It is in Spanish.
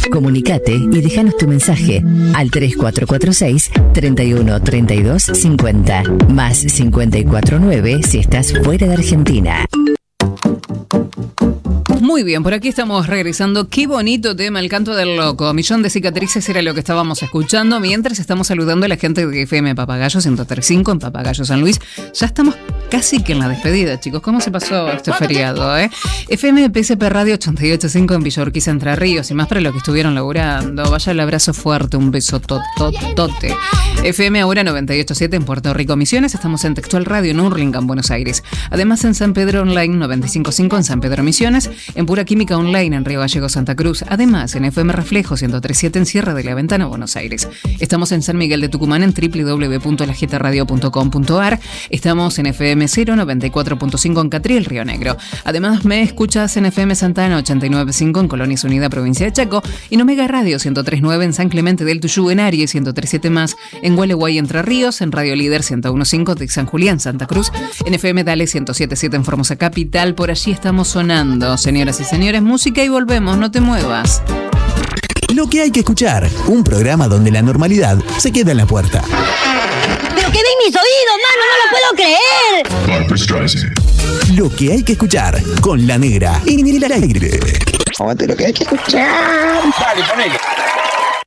Comunicate y déjanos tu mensaje al 3446 31 32 50 más 549 si estás fuera de Argentina. Muy bien, por aquí estamos regresando. Qué bonito tema, El Canto del Loco. Millón de cicatrices era lo que estábamos escuchando. Mientras estamos saludando a la gente de FM Papagayo 103.5 en Papagayo San Luis. Ya estamos casi que en la despedida, chicos. ¿Cómo se pasó este feriado, FM PSP Radio 88.5 en Villa Urquiza, Entre Ríos. Y más para los que estuvieron laburando. Vaya el abrazo fuerte, un beso tote. FM Ahora 98.7 en Puerto Rico, Misiones. Estamos en Textual Radio en Hurlingham, Buenos Aires. Además en San Pedro Online 95.5 en San Pedro Misiones. En Pura Química Online en Río Gallegos, Santa Cruz. Además, en FM Reflejo 103.7 en Sierra de la Ventana, Buenos Aires. Estamos en San Miguel de Tucumán en www.lajetradio.com.ar. Estamos en FM 094.5 en Catriel, Río Negro. Además, me escuchas en FM Santana 89.5 en Colonias Unida, provincia de Chaco. Y en Omega Radio 103.9 en San Clemente del Tuyú, en Aries 103.7 más en Gualeguay, Entre Ríos. En Radio Líder 101.5 de San Julián, Santa Cruz. En FM Dale 107.7 en Formosa Capital. Por allí estamos sonando, señoras y señores, música y volvemos, no te muevas. Lo que hay que escuchar, un programa donde la normalidad se queda en la puerta. ¡Pero qué ven mis oídos, mano! ¡No lo puedo creer! Lo que hay que escuchar, con La Negra en el aire. Aguante lo que hay que escuchar. Dale, ponele.